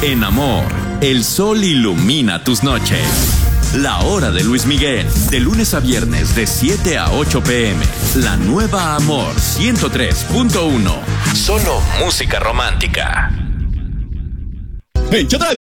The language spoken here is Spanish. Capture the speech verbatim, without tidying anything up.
En Amor, el sol ilumina tus noches. La Hora de Luis Miguel, de lunes a viernes de siete a ocho pm. La nueva Amor ciento tres punto uno. Solo música romántica. Hey, ¿qué tal?